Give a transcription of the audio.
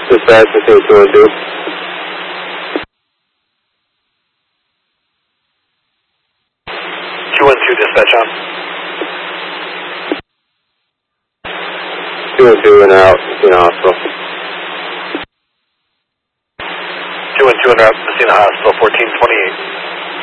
Dispatch, between 2 and 2. 212 dispatch on. 2 and 2 and out, in the hospital. 212 and out, Messina Hospital, 1428.